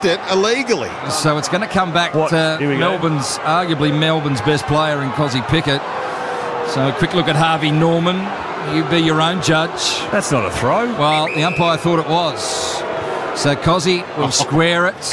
it illegally. So it's going to come back to arguably Melbourne's best player in Kozzy Pickett. So a quick look at Harvey Norman. You be your own judge. That's not a throw. Well, the umpire thought it was. So Kozzy will square it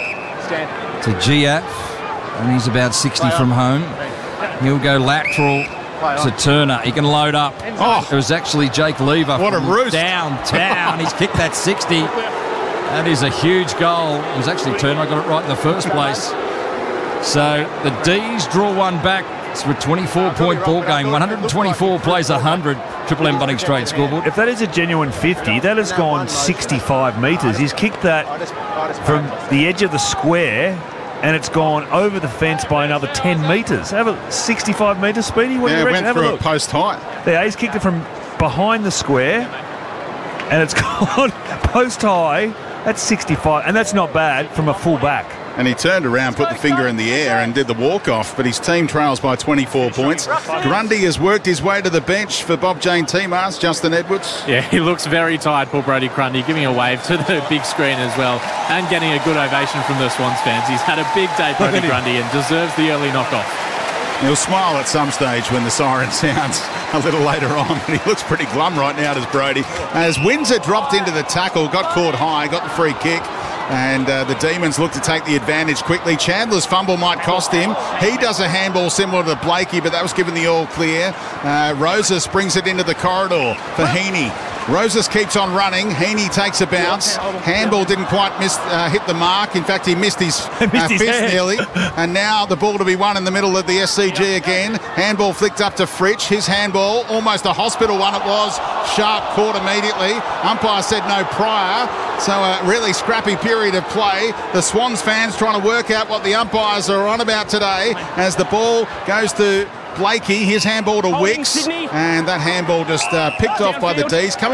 to Giaf, and he's about 60 from home. He'll go lateral to Turner. He can load up. It was actually Jake Lever. What a roost. Downtown. He's kicked that 60. That is a huge goal. It was actually Turner. I got it right in the first place. So the D's draw one back. It's a 24-point ball game. 124 plays 100. Triple M Bunnings Trade scoreboard. If that is a genuine 50, that has gone 65 metres. He's kicked that from the edge of the square, and it's gone over the fence by another 10 metres. Have a 65 metres, Speedy? What do you reckon? Went through a post high. Yeah, he's kicked it from behind the square, and it's gone post high. That's 65, and that's not bad from a full back. And he turned around, put the finger in the air and did the walk-off, but his team trails by 24 points. Grundy has worked his way to the bench for Bob Jane T-Mars. Justin Edwards. Yeah, he looks very tired, Paul Brodie Grundy, giving a wave to the big screen as well and getting a good ovation from the Swans fans. He's had a big day, Brodie Grundy, and deserves the early knockoff. He'll smile at some stage when the siren sounds a little later on, but he looks pretty glum right now, does Brodie. As Windsor dropped into the tackle, got caught high, got the free kick, and the Demons look to take the advantage quickly. Chandler's fumble might cost him. He does a handball similar to Blakey, but that was given the all clear. Rosas brings it into the corridor for Heaney. Rosas keeps on running. Heaney takes a bounce. Handball didn't quite hit the mark. In fact, he missed his fist nearly. And now the ball to be won in the middle of the SCG again. Handball flicked up to Fritsch. His handball, almost a hospital one it was. Sharp caught immediately. Umpire said no prior. So a really scrappy period of play. The Swans fans trying to work out what the umpires are on about today as the ball goes to Blakey, his handball to Wicks, and that handball just picked off by the D's.